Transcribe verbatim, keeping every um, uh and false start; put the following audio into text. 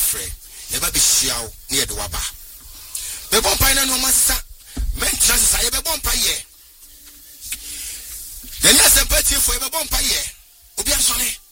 frɛ yɛba be hyiaw ne yɛde waba be bompa na no masisa mentra sisa yɛbe bompa ye yɛne asɛmpa tie fo yɛbe bompa ye obi asɔre